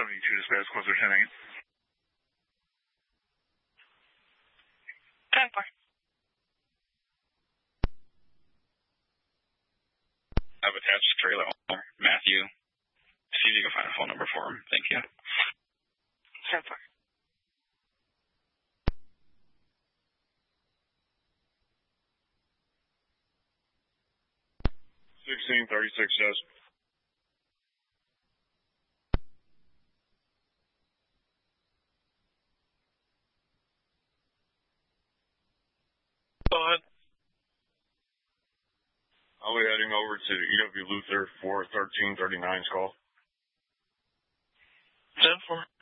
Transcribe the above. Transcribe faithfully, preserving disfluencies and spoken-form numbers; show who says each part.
Speaker 1: seventy-two dispatch, closer ten eight.
Speaker 2: ten four.
Speaker 3: I've attached trailer home. Matthew. See if you can find a phone number for him. Thank you.
Speaker 2: ten four.
Speaker 1: sixteen thirty-six, yes.
Speaker 2: Go ahead.
Speaker 1: I'll be heading over to E W Luther for thirteen thirty-nine's call.
Speaker 2: ten four.